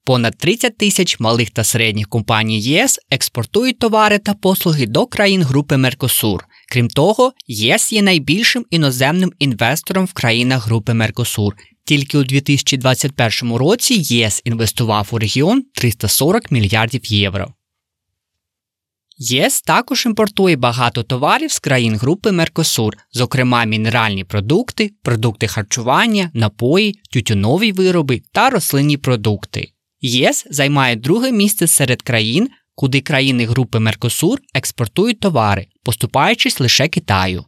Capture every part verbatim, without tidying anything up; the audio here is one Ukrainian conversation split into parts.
Понад тридцять тисяч малих та середніх компаній ЄС експортують товари та послуги до країн групи Меркосур. Крім того, ЄС є найбільшим іноземним інвестором в країнах групи Меркосур. Тільки у дві тисячі двадцять першому році ЄС інвестував у регіон триста сорок мільярдів євро. ЄС також імпортує багато товарів з країн групи Меркосур, зокрема мінеральні продукти, продукти харчування, напої, тютюнові вироби та рослинні продукти. ЄС займає друге місце серед країн, куди країни групи Меркосур експортують товари, поступаючись лише Китаю.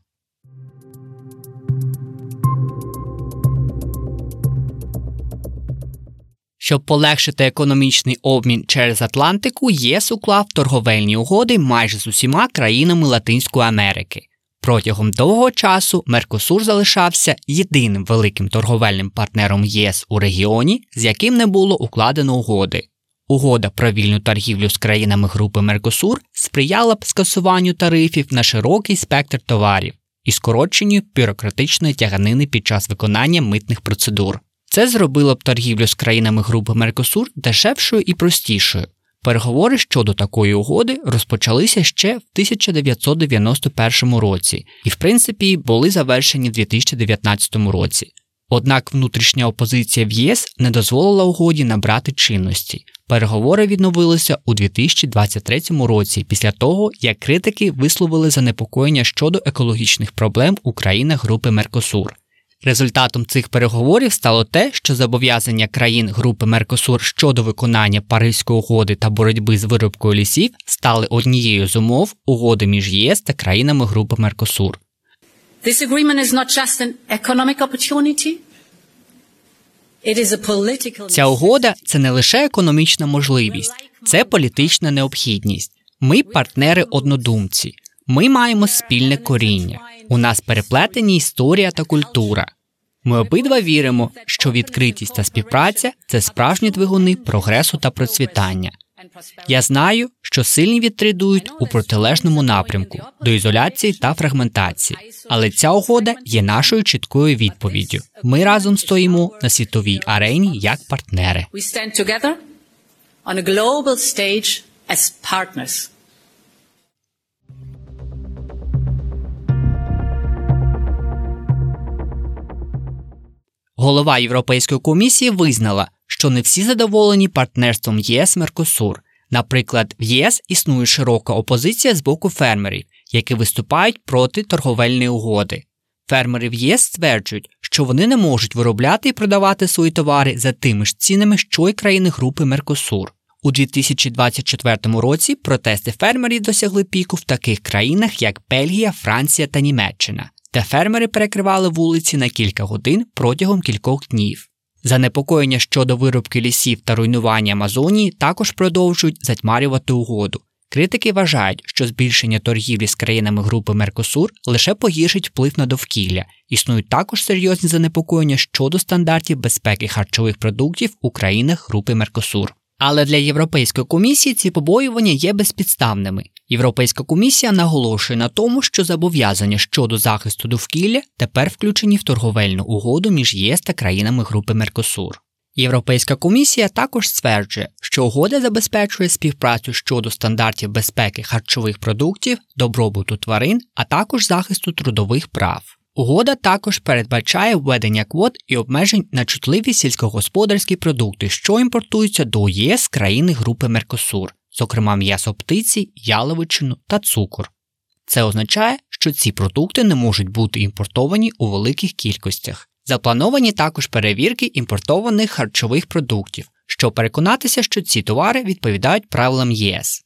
Щоб полегшити економічний обмін через Атлантику, ЄС уклав торговельні угоди майже з усіма країнами Латинської Америки. Протягом довгого часу Меркосур залишався єдиним великим торговельним партнером ЄС у регіоні, з яким не було укладено угоди. Угода про вільну торгівлю з країнами групи Меркосур сприяла б скасуванню тарифів на широкий спектр товарів і скороченню бюрократичної тяганини під час виконання митних процедур. Це зробило б торгівлю з країнами групи Меркосур дешевшою і простішою. Переговори щодо такої угоди розпочалися ще в тисяча дев'ятсот дев'яносто першому році і, в принципі, були завершені в дві тисячі дев'ятнадцятому році. Однак внутрішня опозиція в ЄС не дозволила угоді набрати чинності. Переговори відновилися у дві тисячі двадцять третьому році після того, як критики висловили занепокоєння щодо екологічних проблем у країнах групи Меркосур. Результатом цих переговорів стало те, що зобов'язання країн групи Меркосур щодо виконання Паризької угоди та боротьби з вирубкою лісів стали однією з умов угоди між ЄС та країнами групи Меркосур. This agreement is not just an economic opportunity. It is a political... Ця угода – це не лише економічна можливість, це політична необхідність. Ми партнери-однодумці. Ми маємо спільне коріння. У нас переплетені історія та культура. Ми обидва віримо, що відкритість та співпраця – це справжні двигуни прогресу та процвітання. Я знаю, що сильні вітри дують у протилежному напрямку – до ізоляції та фрагментації. Але ця угода є нашою чіткою відповіддю. Ми разом стоїмо на світовій арені як партнери. We stand together on a global stage as partners. Голова Європейської комісії визнала, що не всі задоволені партнерством ЄС-Меркосур. Наприклад, в ЄС існує широка опозиція з боку фермерів, які виступають проти торговельної угоди. Фермери в ЄС стверджують, що вони не можуть виробляти і продавати свої товари за тими ж цінами, що й країни групи Меркосур. У дві тисячі двадцять четвертому році протести фермерів досягли піку в таких країнах, як Бельгія, Франція та Німеччина, де фермери перекривали вулиці на кілька годин протягом кількох днів. Занепокоєння щодо вирубки лісів та руйнування Амазонії також продовжують затьмарювати угоду. Критики вважають, що збільшення торгівлі з країнами групи Меркосур лише погіршить вплив на довкілля. Існують також серйозні занепокоєння щодо стандартів безпеки харчових продуктів у країнах групи Меркосур. Але для Європейської комісії ці побоювання є безпідставними. Європейська комісія наголошує на тому, що зобов'язання щодо захисту довкілля тепер включені в торговельну угоду між ЄС та країнами групи Меркосур. Європейська комісія також стверджує, що угода забезпечує співпрацю щодо стандартів безпеки харчових продуктів, добробуту тварин, а також захисту трудових прав. Угода також передбачає введення квот і обмежень на чутливі сільськогосподарські продукти, що імпортуються до ЄС з країни групи Меркосур, зокрема м'ясо птиці, яловичину та цукор. Це означає, що ці продукти не можуть бути імпортовані у великих кількостях. Заплановані також перевірки імпортованих харчових продуктів, щоб переконатися, що ці товари відповідають правилам ЄС.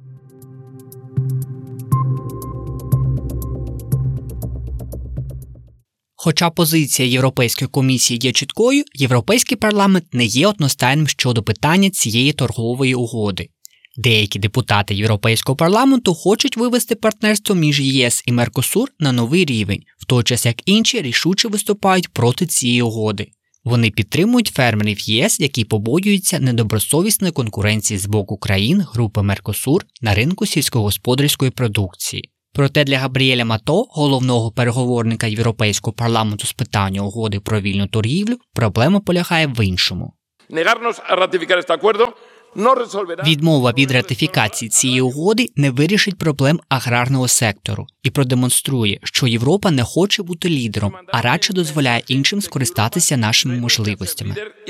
Хоча позиція Європейської комісії є чіткою, Європейський парламент не є одностайним щодо питання цієї торгової угоди. Деякі депутати Європейського парламенту хочуть вивести партнерство між ЄС і Меркосур на новий рівень, в той час як інші рішуче виступають проти цієї угоди. Вони підтримують фермерів ЄС, які побоюються недобросовісної конкуренції з боку країн групи Меркосур на ринку сільськогосподарської продукції. Проте для Габріеля Мато, головного переговорника Європейського парламенту з питання угоди про вільну торгівлю, проблема полягає в іншому. Negarnos a ratificar este acuerdo Відмова від ратифікації цієї угоди не вирішить проблем аграрного сектору і продемонструє, що Європа не хоче бути лідером, а радше дозволяє іншим скористатися нашими можливостями.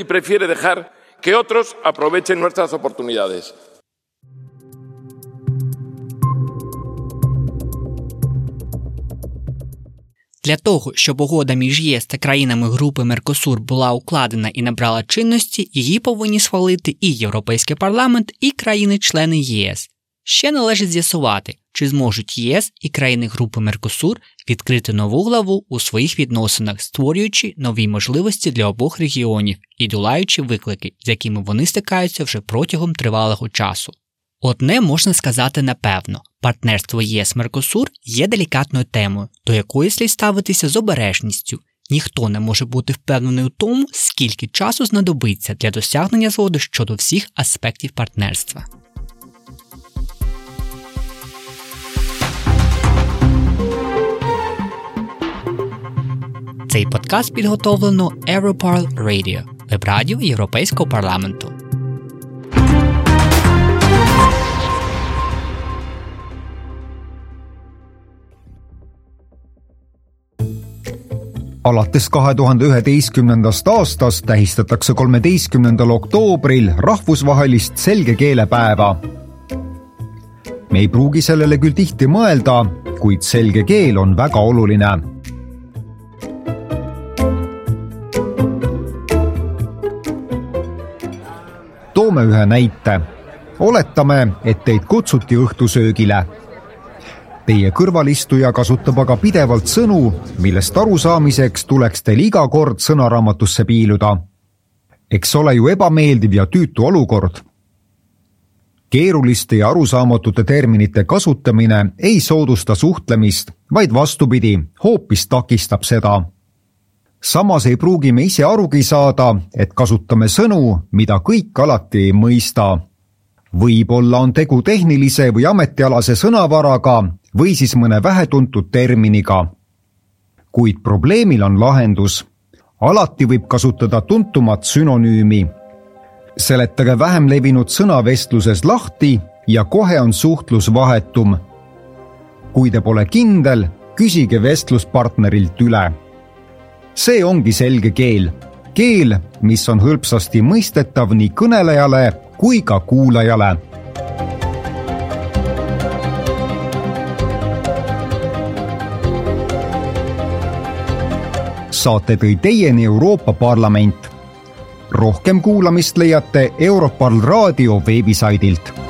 Для того, щоб угода між ЄС та країнами групи Меркосур була укладена і набрала чинності, її повинні схвалити і Європейський парламент, і країни-члени ЄС. Ще належить з'ясувати, чи зможуть ЄС і країни групи Меркосур відкрити нову главу у своїх відносинах, створюючи нові можливості для обох регіонів і долаючи виклики, з якими вони стикаються вже протягом тривалого часу. Одне можна сказати напевно – партнерство ЄС-Меркосур є делікатною темою, до якої слід ставитися з обережністю. Ніхто не може бути впевнений у тому, скільки часу знадобиться для досягнення згоди щодо всіх аспектів партнерства. Цей подкаст підготовлено Europarl Radio, веб-радіо Європейського парламенту. Alates kahe tuhande üheteistkümnendast aastast tähistatakse kolmeteistkümnendal oktoobril rahvusvahelist selge keelepäeva. Me ei pruugi sellele küll tihti mõelda, kuid selge keel on väga oluline. Toome ühe näite. Oletame, et teid kutsuti õhtusöögile. Teie kõrvalistuja kasutab aga pidevalt sõnu, millest arusaamiseks tuleks teil iga kord sõnaraamatusse piiluda. Eks ole ju ebameeldiv ja tüütu olukord. Keeruliste ja arusaamatute terminite kasutamine ei soodusta suhtlemist, vaid vastupidi, hoopis takistab seda. Samas ei pruugi me ise arugi saada, et kasutame sõnu, mida kõik alati ei mõista. Võib-olla on tegu tehnilise või ametialase sõnavaraga või siis mõne vähetuntud terminiga. Kuid probleemil on lahendus. Alati võib kasutada tuntumat sünonüümi. Seletage vähem levinud sõna vestluses lahti ja kohe on suhtlus vahetum. Kui te pole kindel, küsige vestluspartnerilt üle. See ongi selge keel. Keel, mis on hõlpsasti mõistetav nii kõnelejale kui ka kuulajale. Saate tõi teieni Euroopa Parlament. Rohkem kuulamist leiate Europarl raadio veebisaidilt.